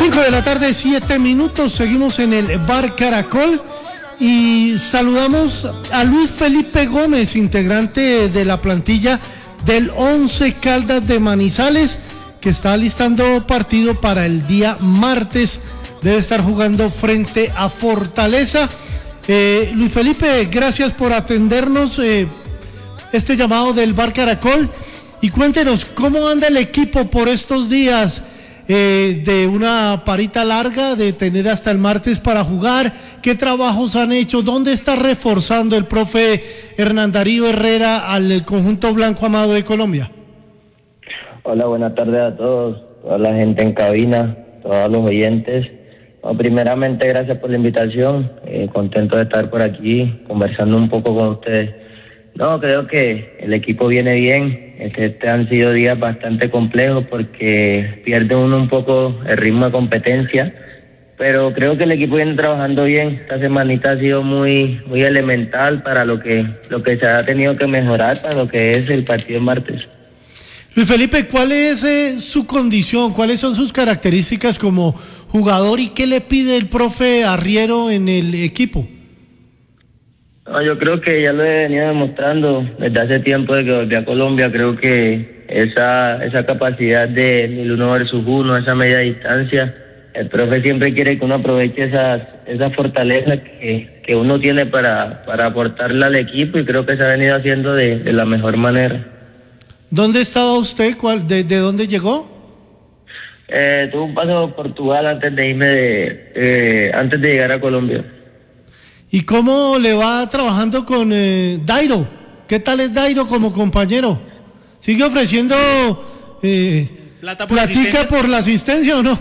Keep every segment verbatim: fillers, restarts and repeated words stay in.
cinco de la tarde, siete minutos, seguimos en el Bar Caracol y saludamos a Luis Felipe Gómez, integrante de la plantilla del Once Caldas de Manizales, que está listando partido para el día martes, debe estar jugando frente a Fortaleza. Eh, Luis Felipe, gracias por atendernos eh, este llamado del Bar Caracol y cuéntenos cómo anda el equipo por estos días. Eh, de una parita larga, de tener hasta el martes para jugar, qué trabajos han hecho, dónde está reforzando el profe Hernán Darío Herrera al conjunto Blanco Amado de Colombia. Hola, buenas tardes a todos, toda la gente en cabina, todos los oyentes. Bueno, primeramente, gracias por la invitación, eh, contento de estar por aquí conversando un poco con ustedes. No, creo que el equipo viene bien. Este, este han sido días bastante complejos porque pierde uno un poco el ritmo de competencia, pero creo que el equipo viene trabajando bien. Esta semanita ha sido muy muy elemental para lo que lo que se ha tenido que mejorar para lo que es el partido de martes. Luis Felipe, ¿cuál es eh, su condición? ¿Cuáles son sus características como jugador y qué le pide el profe Arriero en el equipo? No, yo creo que ya lo he venido demostrando desde hace tiempo de que volví a Colombia. Creo que esa esa capacidad de, del uno versus uno, esa media distancia, el profe siempre quiere que uno aproveche esas esa fortaleza que, que uno tiene para, para aportarle al equipo y creo que se ha venido haciendo de, de la mejor manera. ¿Dónde estaba usted? ¿Cuál, de, ¿De dónde llegó? Eh, tuve un paso por Portugal antes de irme de, eh, antes de llegar a Colombia. ¿Y cómo le va trabajando con eh, Dairo? ¿Qué tal es Dairo como compañero? ¿Sigue ofreciendo eh, ¿Plata por platica por la asistencia o no?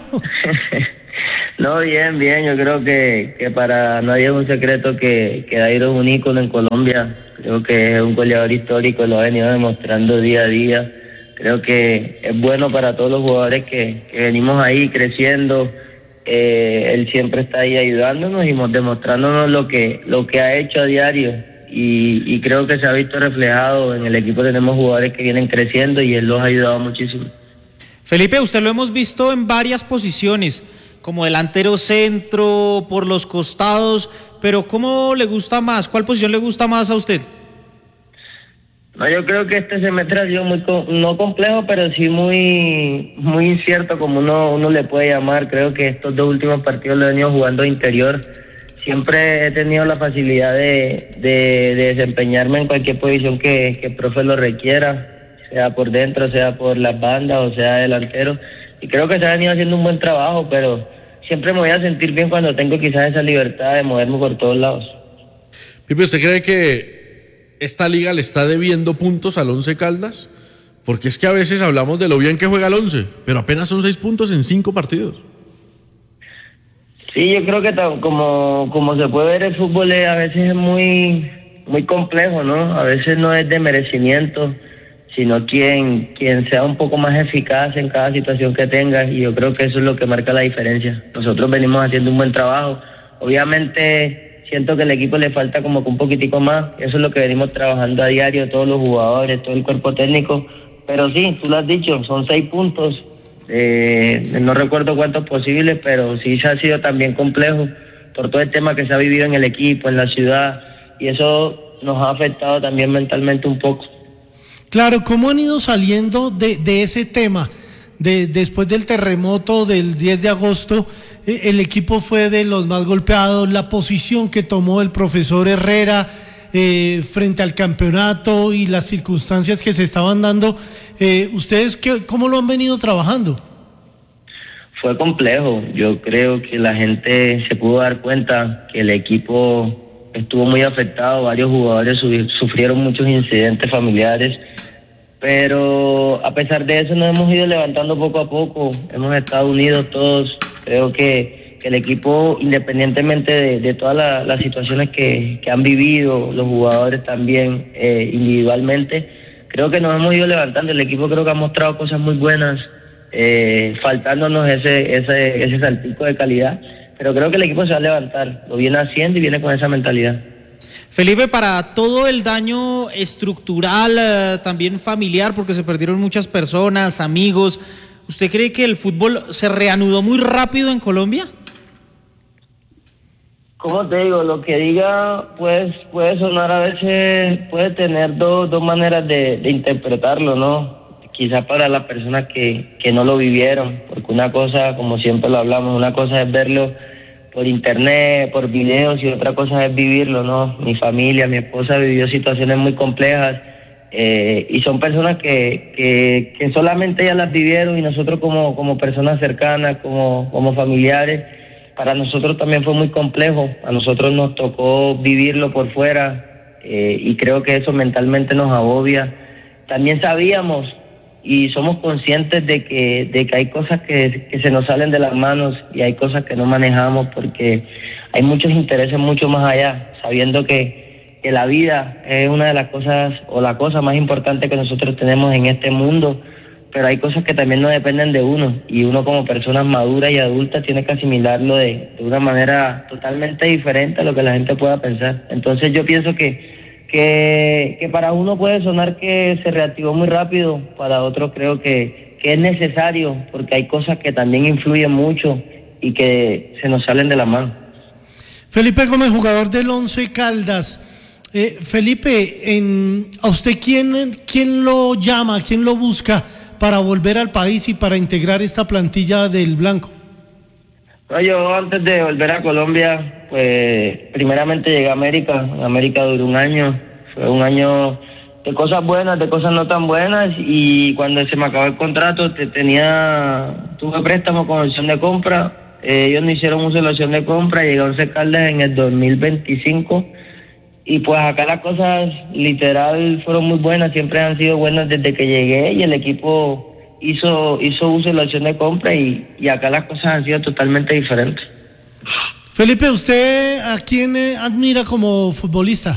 No, bien, bien. Yo creo que, que para nadie es un secreto que, que Dairo es un ícono en Colombia. Creo que es un goleador histórico, lo ha venido demostrando día a día. Creo que es bueno para todos los jugadores que, que venimos ahí creciendo. Eh, él siempre está ahí ayudándonos y demostrándonos lo que lo que ha hecho a diario y, y creo que se ha visto reflejado en el equipo. Tenemos jugadores que vienen creciendo y él los ha ayudado muchísimo. Felipe, usted lo hemos visto en varias posiciones, como delantero centro, por los costados, pero ¿cómo le gusta más? ¿Cuál posición le gusta más a usted? No, yo creo que este semestre ha sido muy, no complejo, pero sí muy muy incierto, como uno uno le puede llamar. Creo que estos dos últimos partidos lo he venido jugando interior. Siempre he tenido la facilidad de, de, de desempeñarme en cualquier posición que, que el profe lo requiera, sea por dentro, sea por las bandas o sea delantero. Y creo que se ha venido haciendo un buen trabajo, pero siempre me voy a sentir bien cuando tengo quizás esa libertad de moverme por todos lados. Pipe, ¿usted cree que esta liga le está debiendo puntos al Once Caldas? Porque es que a veces hablamos de lo bien que juega el Once, pero apenas son seis puntos en cinco partidos. Sí, yo creo que como, como se puede ver, el fútbol es, a veces es muy, muy complejo, ¿no? A veces no es de merecimiento, sino quien, quien sea un poco más eficaz en cada situación que tenga, y yo creo que eso es lo que marca la diferencia. Nosotros venimos haciendo un buen trabajo. Obviamente siento que al equipo le falta como que un poquitico más, eso es lo que venimos trabajando a diario, todos los jugadores, todo el cuerpo técnico, pero sí, tú lo has dicho, son seis puntos, eh, no recuerdo cuántos posibles, pero sí se ha sido también complejo por todo el tema que se ha vivido en el equipo, en la ciudad, y eso nos ha afectado también mentalmente un poco. Claro, ¿cómo han ido saliendo de, de ese tema? De, después del terremoto del diez de agosto, eh, el equipo fue de los más golpeados, la posición que tomó el profesor Herrera eh, frente al campeonato y las circunstancias que se estaban dando, eh, ¿ustedes qué, cómo lo han venido trabajando? Fue complejo, yo creo que la gente se pudo dar cuenta que el equipo estuvo muy afectado, varios jugadores sufrieron muchos incidentes familiares, pero a pesar de eso nos hemos ido levantando poco a poco, hemos estado unidos todos. Creo que, que el equipo, independientemente de, de todas la, las situaciones que, que han vivido, los jugadores también eh, individualmente, creo que nos hemos ido levantando. El equipo creo que ha mostrado cosas muy buenas, eh, faltándonos ese, ese, ese saltico de calidad, pero creo que el equipo se va a levantar, lo viene haciendo y viene con esa mentalidad. Felipe, para todo el daño estructural, eh, también familiar, porque se perdieron muchas personas, amigos, ¿Usted cree que el fútbol se reanudó muy rápido en Colombia? Como te digo, lo que diga pues puede sonar a veces, puede tener dos, dos maneras de, de interpretarlo, ¿no? Quizás para las personas que, que no lo vivieron, porque una cosa, como siempre lo hablamos, una cosa es verlo por internet, por videos, y otra cosa es vivirlo, ¿no? Mi familia, mi esposa vivió situaciones muy complejas, eh, y son personas que, que, que solamente ellas las vivieron, y nosotros como, como personas cercanas, como, como familiares, para nosotros también fue muy complejo. A nosotros nos tocó vivirlo por fuera, eh, y creo que eso mentalmente nos agobia. También sabíamos y somos conscientes de que de que hay cosas que, que se nos salen de las manos, y hay cosas que no manejamos porque hay muchos intereses mucho más allá, sabiendo que, que la vida es una de las cosas o la cosa más importante que nosotros tenemos en este mundo, pero hay cosas que también no dependen de uno, y uno como persona madura y adulta tiene que asimilarlo de, de una manera totalmente diferente a lo que la gente pueda pensar. Entonces yo pienso que Que, que para uno puede sonar que se reactivó muy rápido, para otros creo que, que es necesario, porque hay cosas que también influyen mucho y que se nos salen de la mano. Felipe Gómez, jugador del Once Caldas. Eh, Felipe, en, ¿a usted quién, quién lo llama, quién lo busca para volver al país y para integrar esta plantilla del Blanco? No, yo antes de volver a Colombia, pues primeramente llegué a América. En América duré un año. Fue un año de cosas buenas, de cosas no tan buenas, y cuando se me acabó el contrato te tenía tuve préstamo con opción de compra. Eh, ellos no hicieron uso de la opción de compra. Llegué a Once Caldas en el dos mil veinticinco, y pues acá las cosas literal fueron muy buenas, siempre han sido buenas desde que llegué, y el equipo hizo hizo uso de la opción de compra, y, y acá las cosas han sido totalmente diferentes. Felipe, ¿usted a quién eh, admira como futbolista?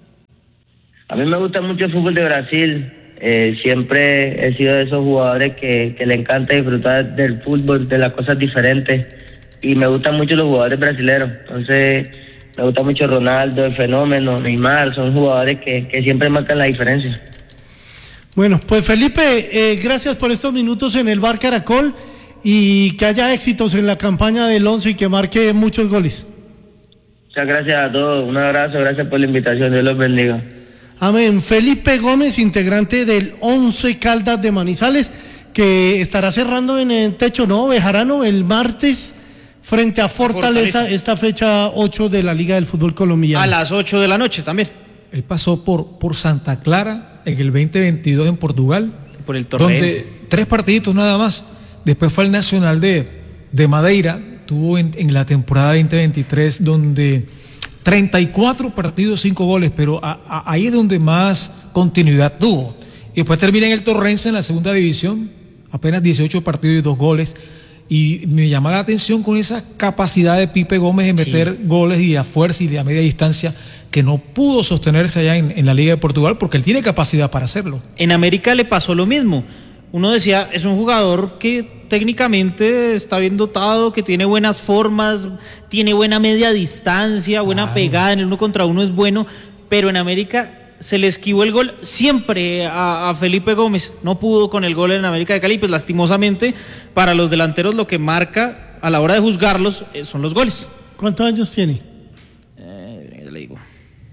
A mí me gusta mucho el fútbol de Brasil. Eh, siempre he sido de esos jugadores que, que le encanta disfrutar del fútbol, de las cosas diferentes, y me gustan mucho los jugadores brasileños. Entonces me gusta mucho Ronaldo, el Fenómeno, Neymar. Son jugadores que, que siempre marcan la diferencia. Bueno, pues Felipe, eh, gracias por estos minutos en el Bar Caracol, y que haya éxitos en la campaña del Once y que marque muchos goles. Muchas gracias a todos, un abrazo, gracias por la invitación, Dios los bendiga. Amén. Felipe Gómez, integrante del Once Caldas de Manizales, que estará cerrando en el techo, ¿no? Bejarano, el martes frente a Fortaleza, Fortaleza, esta fecha ocho de la Liga del Fútbol Colombiano. A las ocho de la noche también. Él pasó por, por Santa Clara en el veinte veintidós en Portugal. Por el Torrense. Donde tres partiditos nada más. Después fue al Nacional de, de Madeira. Tuvo en, en la temporada veinte veintitrés donde treinta y cuatro partidos, cinco goles, pero a, a, ahí es donde más continuidad tuvo. Y después termina en el Torrense en la segunda división, apenas dieciocho partidos y dos goles. Y me llama la atención con esa capacidad de Pipe Gómez de meter sí. goles y a fuerza y de a media distancia, que no pudo sostenerse allá en, en la Liga de Portugal, porque él tiene capacidad para hacerlo. En América le pasó lo mismo. Uno decía, es un jugador que técnicamente está bien dotado, que tiene buenas formas, tiene buena media distancia, buena claro. pegada, en el uno contra uno es bueno, pero en América se le esquivó el gol siempre a, a Felipe Gómez. No pudo con el gol en América de Cali, pues lastimosamente para los delanteros lo que marca a la hora de juzgarlos eh, son los goles. ¿Cuántos años tiene? Eh, ya le digo.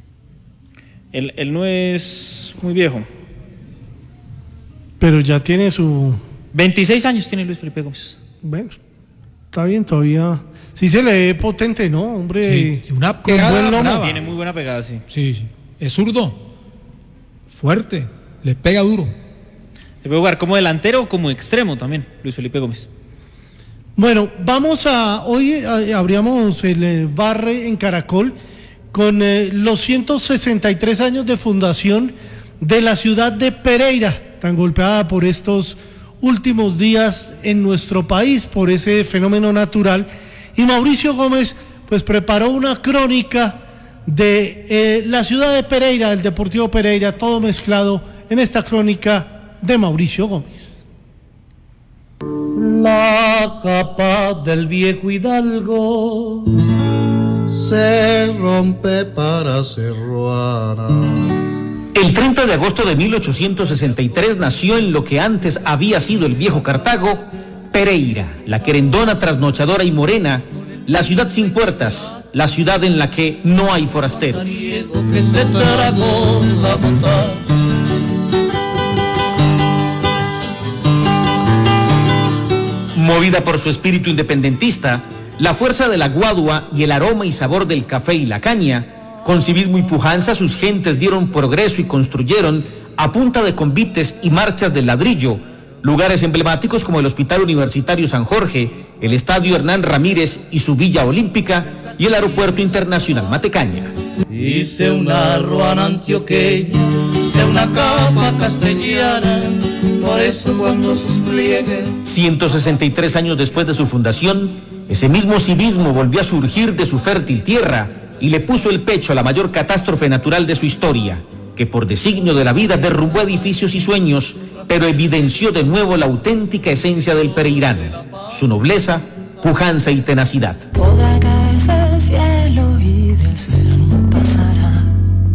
Él, él no es muy viejo. Pero ya tiene su... veintiséis años tiene Luis Felipe Gómez. Bueno, está bien todavía. Sí se le ve potente, ¿no? Hombre, sí, una con buen lomo. Brava. Tiene muy buena pegada, sí. Sí, sí. Es zurdo, fuerte, le pega duro. Le puede jugar como delantero o como extremo también, Luis Felipe Gómez. Bueno, vamos a... Hoy abríamos el eh, bar en Caracol con eh, los ciento sesenta y tres años de fundación de la ciudad de Pereira, tan golpeada por estos últimos días en nuestro país, por ese fenómeno natural. Y Mauricio Gómez pues preparó una crónica de eh, la ciudad de Pereira, del Deportivo Pereira, todo mezclado en esta crónica de Mauricio Gómez. La capa del viejo hidalgo se rompe para ser ruana. El treinta de agosto de mil ochocientos sesenta y tres nació en lo que antes había sido el viejo Cartago Pereira, la querendona, trasnochadora y morena, la ciudad sin puertas, la ciudad en la que no hay forasteros. Movida por su espíritu independentista, la fuerza de la guadua y el aroma y sabor del café y la caña, con civismo y pujanza sus gentes dieron progreso y construyeron, a punta de convites y marchas del ladrillo, lugares emblemáticos como el Hospital Universitario San Jorge, el Estadio Hernán Ramírez y su Villa Olímpica y el Aeropuerto Internacional Matecaña. Hice una ruana antioqueña de una capa castellana, por eso cuando sus pliegues... ciento sesenta y tres años después de su fundación, ese mismo civismo volvió a surgir de su fértil tierra y le puso el pecho a la mayor catástrofe natural de su historia, que por designio de la vida derrumbó edificios y sueños, pero evidenció de nuevo la auténtica esencia del pereirano, su nobleza, pujanza y tenacidad.